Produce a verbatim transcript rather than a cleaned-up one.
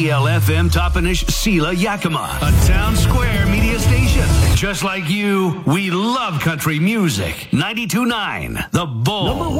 C L F M Toppenish Sela Yakima, a town square media station. Just like you, we love country music. ninety-two point nine The Bull.